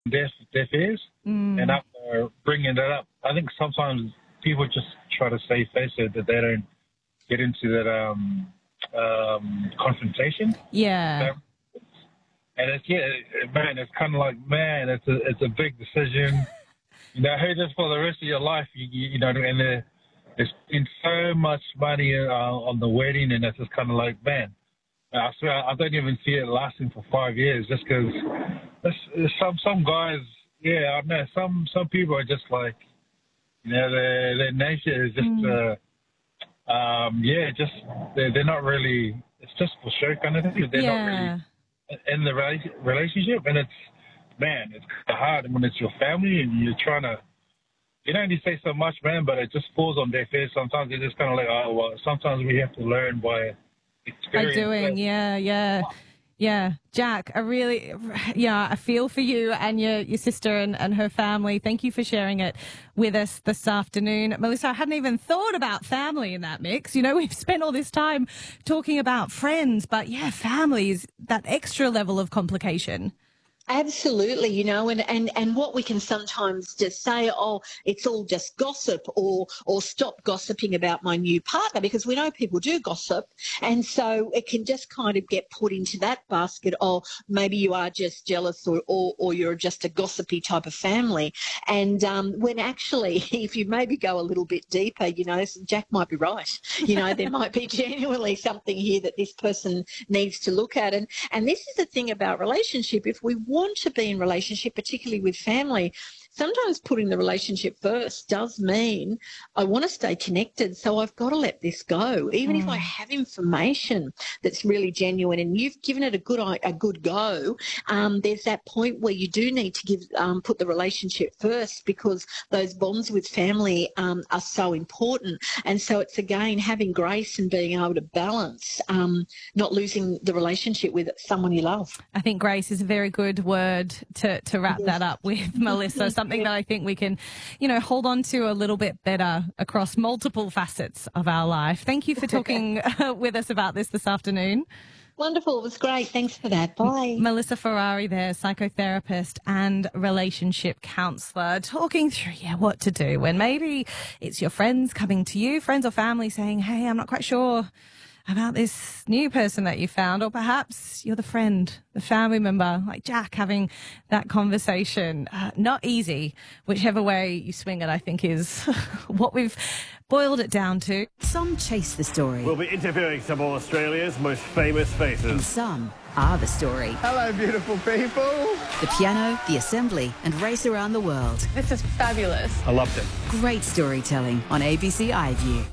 deaf ears, and after bringing that up, I think sometimes people just try to save face so that they don't get into that confrontation. Yeah. And it's it's kind of like, man, it's a big decision. I heard this for the rest of your life. And there's been so much money on the wedding, and it's just kind of like, man, I swear I don't even see it lasting for 5 years, just because some guys, I don't know, some people are just like, their nature is just, they're not really. It's just for show kind of thing. They're not really in the relationship, and it's hard when it's your family and you're trying to. You don't only say so much, man, but it just falls on deaf ears. Sometimes it's just kind of like, oh, well, sometimes we have to learn by experience. By doing, yeah. Jack, I feel for you and your sister and her family. Thank you for sharing it with us this afternoon. Melissa, I hadn't even thought about family in that mix. We've spent all this time talking about friends, but family is that extra level of complication. Absolutely, and what we can sometimes just say, oh, it's all just gossip, or stop gossiping about my new partner, because we know people do gossip, and so it can just kind of get put into that basket, oh, maybe you are just jealous or you're just a gossipy type of family. And when actually, if you maybe go a little bit deeper, Jack might be right. There might be genuinely something here that this person needs to look at. And this is the thing about relationship. If we want to be in relationship, particularly with family, sometimes putting the relationship first does mean I want to stay connected, so I've got to let this go. Even if I have information that's really genuine and you've given it a good go, there's that point where you do need to put the relationship first, because those bonds with family are so important. And so it's, again, having grace and being able to balance, not losing the relationship with someone you love. I think grace is a very good word to wrap that up with, Melissa. Something that I think we can, hold on to a little bit better across multiple facets of our life. Thank you for talking with us about this afternoon. Wonderful. It was great. Thanks for that. Bye. Melissa Ferrari there, psychotherapist and relationship counsellor, talking through, what to do when maybe it's your friends coming to you, friends or family saying, hey, I'm not quite sure about this new person that you found, or perhaps you're the friend, the family member, like Jack, having that conversation. Not easy. Whichever way you swing it, I think, is what we've boiled it down to. Some chase the story. We'll be interviewing some of Australia's most famous faces. And some are the story. Hello, beautiful people. The piano, the assembly, and race around the world. This is fabulous. I loved it. Great storytelling on ABC iView.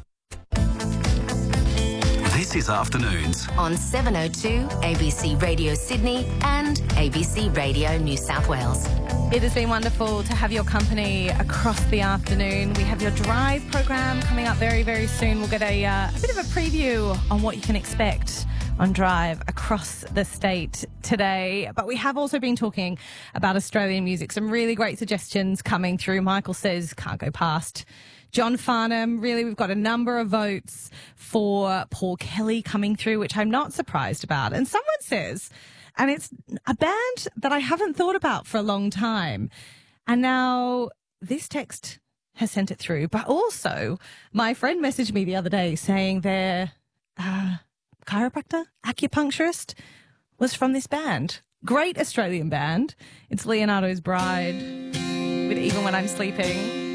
This is Afternoons on 702 ABC Radio Sydney and ABC Radio New South Wales. It has been wonderful to have your company across the afternoon. We have your Drive program coming up very, very soon. We'll get a bit of a preview on what you can expect on Drive across the state today. But we have also been talking about Australian music. Some really great suggestions coming through. Michael says, can't go past John Farnham. Really, we've got a number of votes for Paul Kelly coming through, which I'm not surprised about. And someone says, and it's a band that I haven't thought about for a long time. And now this text has sent it through. But also, my friend messaged me the other day saying their chiropractor, acupuncturist, was from this band. Great Australian band. It's Leonardo's Bride with Even When I'm Sleeping.